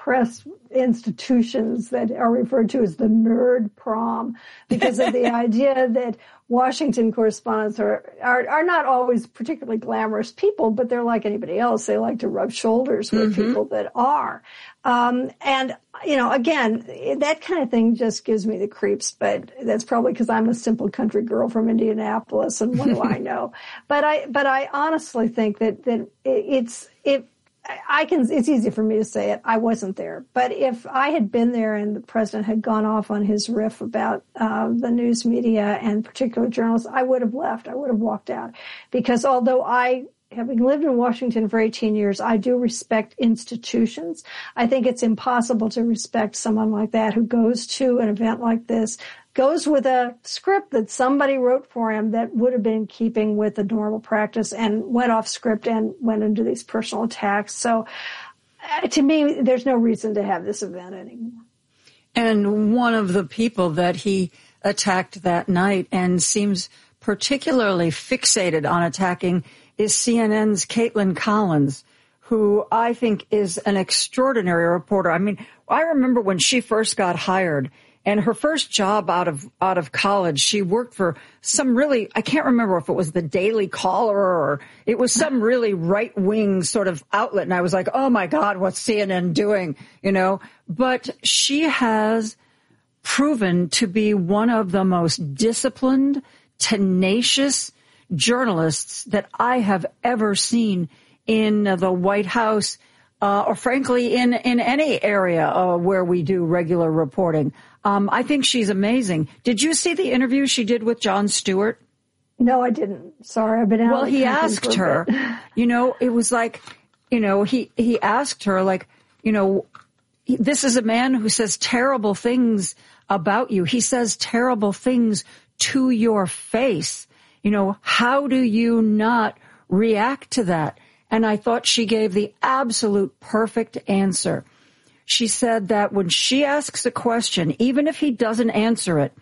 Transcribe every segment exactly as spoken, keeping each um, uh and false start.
press institutions that are referred to as the nerd prom, because of the idea that Washington correspondents are, are are not always particularly glamorous people, but they're like anybody else. They like to rub shoulders with mm-hmm. people that are. Um, and, you know, again, that kind of thing just gives me the creeps, but that's probably because I'm a simple country girl from Indianapolis, and what do I know? But I, but I honestly think that, that it's, it, I can, it's easy for me to say it. I wasn't there. But if I had been there and the president had gone off on his riff about uh, the news media and particular journalists, I would have left. I would have walked out. Because although I, having lived in Washington for eighteen years, I do respect institutions. I think it's impossible to respect someone like that who goes to an event like this, goes with a script that somebody wrote for him that would have been in keeping with the normal practice, and went off script and went into these personal attacks. So uh, to me, there's no reason to have this event anymore. And one of the people that he attacked that night and seems particularly fixated on attacking is C N N's Caitlin Collins, who I think is an extraordinary reporter. I mean, I remember when she first got hired, and her first job out of out of college, she worked for some really, I can't remember if it was the Daily Caller or it was some really right-wing sort of outlet. And I was like, oh, my God, what's C N N doing? You know, but she has proven to be one of the most disciplined, tenacious journalists that I have ever seen in the White House, uh, or frankly, in, in any area uh, where we do regular reporting. Um, I think she's amazing. Did you see the interview she did with Jon Stewart? No, I didn't. Sorry, I've been out. Well, he asked her, you know, it was like, you know, he, he asked her, like, you know, this is a man who says terrible things about you. He says terrible things to your face. You know, how do you not react to that? And I thought she gave the absolute perfect answer. She said that when she asks a question, even if he doesn't answer it,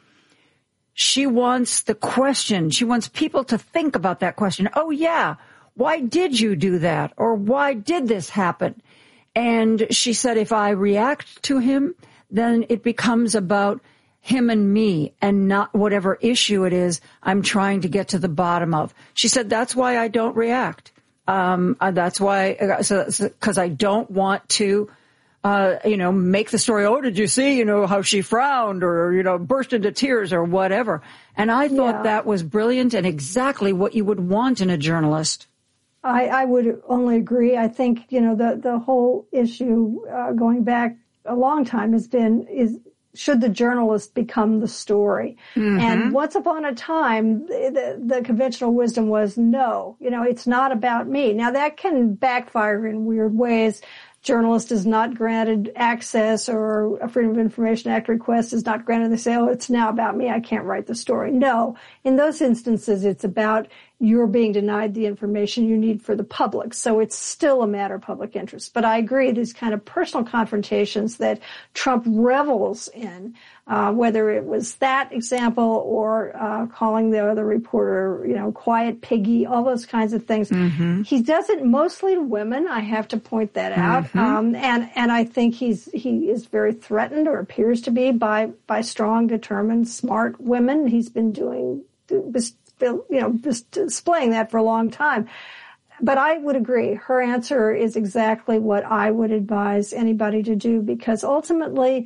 she wants the question. She wants people to think about that question. Oh, yeah, why did you do that? Or why did this happen? And she said, if I react to him, then it becomes about him and me and not whatever issue it is I'm trying to get to the bottom of. She said, that's why I don't react. Um, that's why, because I don't want to, uh, you know, make the story, oh, did you see, you know, how she frowned or, you know, burst into tears or whatever. And I thought yeah. that was brilliant and exactly what you would want in a journalist. I, I would only agree. I think, you know, the, the whole issue uh, going back a long time has been, is, should the journalist become the story? Mm-hmm. And once upon a time, the, the conventional wisdom was no, you know, it's not about me. Now that can backfire in weird ways. Journalist is not granted access, or a Freedom of Information Act request is not granted. They say, oh, it's now about me. I can't write the story. No, in those instances, it's about you're being denied the information you need for the public. So it's still a matter of public interest. But I agree, these kind of personal confrontations that Trump revels in, uh, whether it was that example or uh, calling the other reporter, you know, quiet piggy, all those kinds of things. Mm-hmm. He does it mostly to women. I have to point that out. Mm-hmm. Um, and, and I think he's, he is very threatened, or appears to be, by, by strong, determined, smart women. He's been doing, you know, displaying that for a long time. But I would agree. Her answer is exactly what I would advise anybody to do, because ultimately,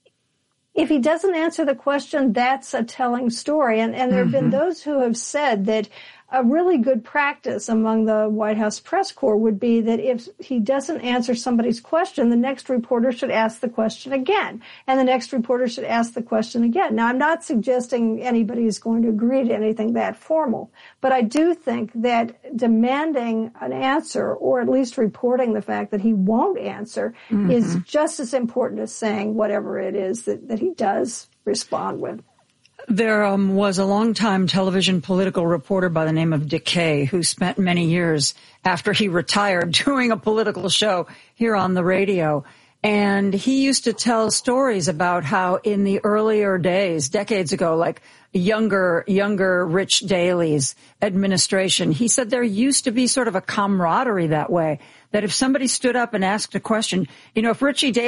if he doesn't answer the question, that's a telling story. And, and there have mm-hmm. been those who have said that a really good practice among the White House press corps would be that if he doesn't answer somebody's question, the next reporter should ask the question again. And the next reporter should ask the question again. Now, I'm not suggesting anybody is going to agree to anything that formal, but I do think that demanding an answer, or at least reporting the fact that he won't answer, mm-hmm. is just as important as saying whatever it is that, that he does respond with. There um, was a longtime television political reporter by the name of Dick Kay, who spent many years after he retired doing a political show here on the radio. And he used to tell stories about how in the earlier days, decades ago, like younger, younger Rich Daley's administration, he said there used to be sort of a camaraderie that way, that if somebody stood up and asked a question, you know, if Richie Daley